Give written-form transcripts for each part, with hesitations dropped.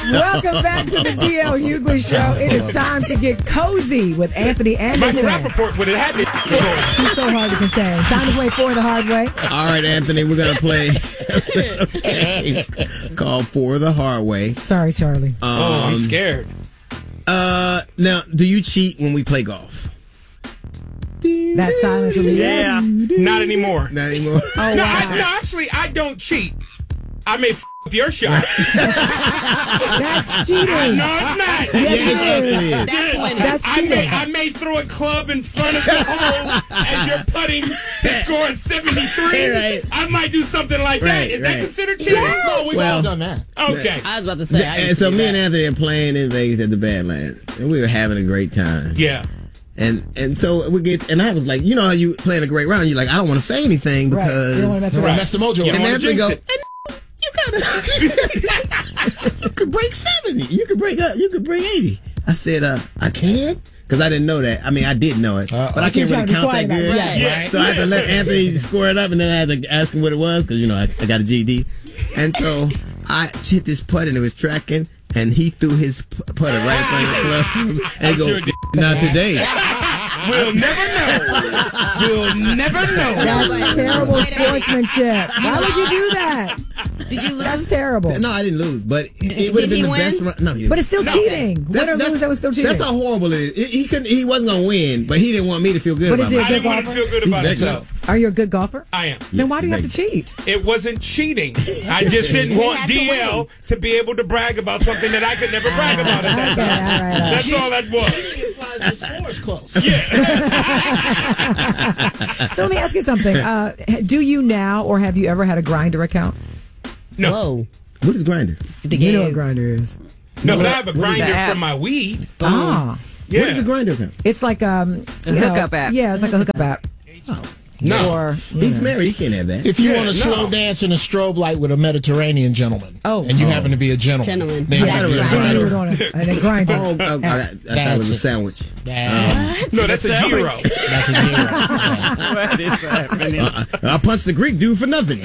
Welcome back to the DL Hughley Show. It is time to get cozy with Anthony Anderson. Michael Rappaport would have had it. He's so hard to contain. Time to play For the Hard Way. All right, Anthony, we're going to play a game called For the Hard Way. Sorry, Charlie. I'm scared. Now, do you cheat when we play golf? That silence will be Yeah. Not anymore. Not anymore. Oh, No, wow. actually, I don't cheat. I may f up your shot. That's cheating. No, it's not. Yes, it is. That's cheating. I may throw a club in front of the hole as you're putting to score 73. Right. I might do something like that. Right, Is that right. considered cheating? No, we've Well- all done that. Okay. I was about to say. And so me and Anthony are playing in Vegas at the Badlands, and we were having a great time. Yeah. And so we get, and I was like, you know how you playing a great round, you're like, I don't want to say anything Right. You don't want to because. mess around. That's the mojo. Yeah. And wanna Anthony jinx go, it. you could break 70. You could break 80. I said, I can? Because I didn't know that. I mean, I did know it, but I can't You're really trying to count be that quiet good. about it. Yeah. So I had to let Anthony score it up, and then I had to ask him what it was, because, you know, I got a GD. And so I hit this putt, and it was tracking, and he threw his putter right in front of the club. And go, sure did. not today. We'll never know. We'll never know. That's terrible sportsmanship. Why would you do that? Did you lose? That's terrible. No, I didn't lose, but it would have Did been he the best win? run. No, he didn't. But it's still cheating. Win or lose, that was still cheating. That's how horrible it is. He couldn't. He wasn't gonna win, but he didn't want me to feel good But about is he a I myself. didn't want to feel good about He's myself. Are you a good golfer? I am. Then why do you have to cheat? It wasn't cheating. I just didn't want had to DL to be able to brag about something that I could never brag about at that Okay, time. all right. That's all that was. It implies the score is close. So let me ask you something. Do you now or have you ever had a Grindr account? No. Whoa. What is Grindr? You know what Grindr is. No, but I have a What is grinder that? for my weed. Ah. Yeah. What is a Grindr account? It's like a hookup app. Yeah, it's like a hookup app. No. Or He's married. He can't have that. If you Yeah, want to no. slow dance in a strobe light with a Mediterranean gentleman, Oh. and you happen to be a gentleman, Gentleman. then Yeah, you that's have right. then you were Grindr. doing a Grindr. Oh, I thought it was a sandwich. No, that's a gyro. That's a deal. What is happening? I punched the Greek dude for nothing.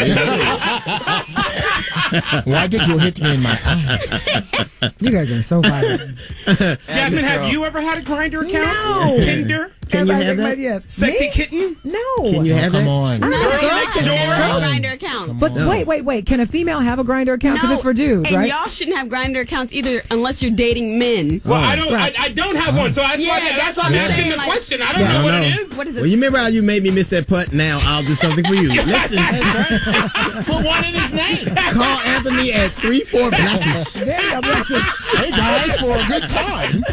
Why did you hit me in my eye? You guys are so violent. Jasmine, have you ever had a grinder account? No. Tinder? Can you have that? Yes. Sexy Me? kitten? No. Can you have Come that? on. Girl next door? Grinder account. But wait. Can a female have a Grindr account? Because it's for dudes, and right? y'all shouldn't have grinder accounts either unless you're dating men. Well, I don't. Right. I don't have one, so that's Yeah, why that's what I'm I'm asking saying, the like- question. I don't Yeah, know I what don't it know. is. What is Well, it? you remember how you made me miss that putt? Now I'll do something for you. Listen, Put one in his name. call Anthony at 34 Blackish. There you go, Blackish. Hey guys, for a good time.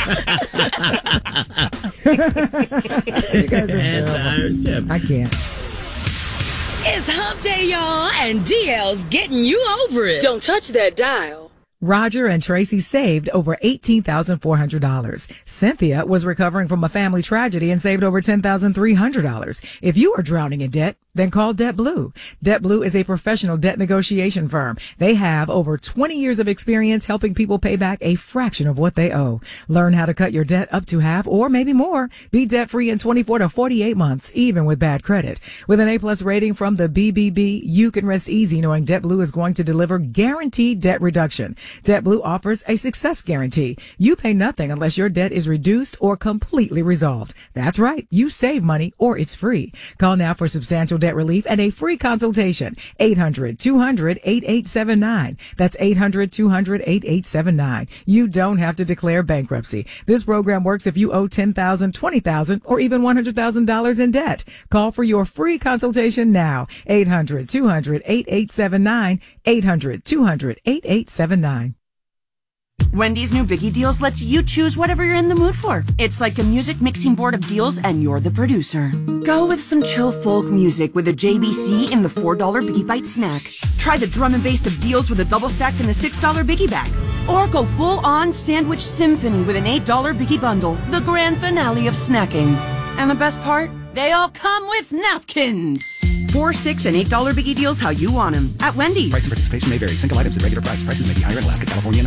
You guys are And the terrible. Irish Chef. I can't. It's hump day, y'all, and DL's getting you over it. Don't touch that dial. Roger and Tracy saved over $18,400. Cynthia was recovering from a family tragedy and saved over $10,300. If you are drowning in debt, then call DebtBlue. DebtBlue is a professional debt negotiation firm. They have over 20 years of experience helping people pay back a fraction of what they owe. Learn how to cut your debt up to half or maybe more. Be debt-free in 24 to 48 months, even with bad credit. With an A-plus rating from the BBB, you can rest easy knowing DebtBlue is going to deliver guaranteed debt reduction. DebtBlue offers a success guarantee. You pay nothing unless your debt is reduced or completely resolved. That's right. You save money or it's free. Call now for substantial debt relief and a free consultation. 800-200-8879. That's 800-200-8879. You don't have to declare bankruptcy. This program works if you owe $10,000, $20,000, or even $100,000 in debt. Call for your free consultation now. 800-200-8879. 800-200-8879. Wendy's new Biggie Deals lets you choose whatever you're in the mood for. It's like a music mixing board of deals and you're the producer. Go with some chill folk music with a JBC in the $4 Biggie Bite snack. Try the drum and bass of deals with a double stack in the $6 Biggie Bag. Or go full on sandwich symphony with an $8 Biggie Bundle, the grand finale of snacking. And the best part? They all come with napkins. $4, $6, and $8 Biggie Deals how you want them at Wendy's. Price and participation may vary. Single items at regular price. Prices may be higher in Alaska, California, and Hawaii.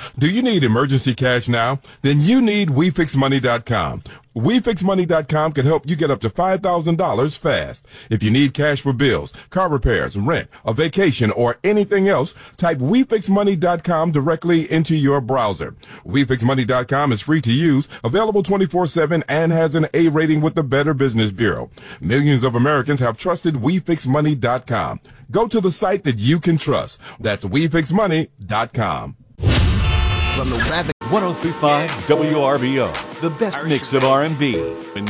Do you need emergency cash now? Then you need WeFixMoney.com. WeFixMoney.com can help you get up to $5,000 fast. If you need cash for bills, car repairs, rent, a vacation, or anything else, type WeFixMoney.com directly into your browser. WeFixMoney.com is free to use, available 24/7, and has an A rating with the Better Business Bureau. Millions of Americans have trusted WeFixMoney.com. Go to the site that you can trust. That's WeFixMoney.com. From the 103.5 WRBO, the best mix of R&B.